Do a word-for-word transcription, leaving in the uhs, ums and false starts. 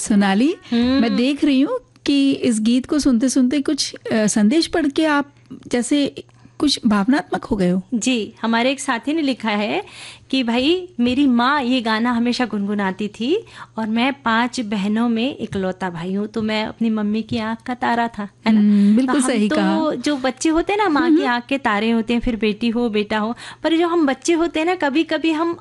सोनाली, मैं देख रही हूँ कि इस गीत को सुनते सुनते कुछ अ, संदेश पढ़ के आप जैसे कुछ भावनात्मक हो गए हो। जी, हमारे एक साथी ने लिखा है कि भाई मेरी माँ ये गाना हमेशा गुनगुनाती थी और मैं पांच बहनों में इकलौता भाई हूँ, तो मैं अपनी मम्मी की आंख का तारा था, है ना। हम्म, बिल्कुल तो हम सही तो कहा। जो बच्चे होते हैं ना, माँ की आंख के तारे होते हैं, फिर बेटी हो बेटा हो, पर जो हम बच्चे होते हैं ना, कभी कभी हम